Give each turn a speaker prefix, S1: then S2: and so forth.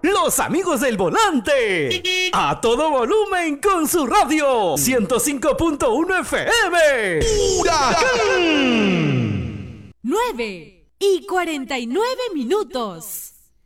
S1: los amigos del volante. A todo volumen con su radio 105.1 FM. ¡Huracán!
S2: 9:49 minutos.